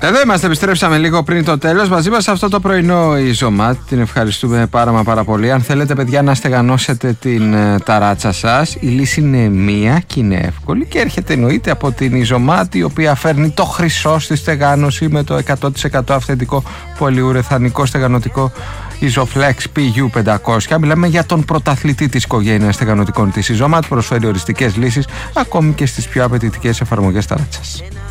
Εδώ είμαστε, επιστρέψαμε λίγο πριν το τέλος. Μαζί μας αυτό το πρωινό η Ζωμάτ. Την ευχαριστούμε πάρα πολύ. Αν θέλετε, παιδιά, να στεγανώσετε την ταράτσα σας, η λύση είναι μία και είναι εύκολη και έρχεται εννοείται από την Ιζωμάτ, η οποία φέρνει το χρυσό στη στεγάνωση με το 100% αυθεντικό πολυουρεθανικό στεγανωτικό Isoflex PU500. Μιλάμε για τον πρωταθλητή της οικογένειας στεγανωτικών της Ιζωμάτ. Προσφέρει οριστικές λύσεις ακόμη και στις πιο απαιτητικές εφαρμογές ταράτσας.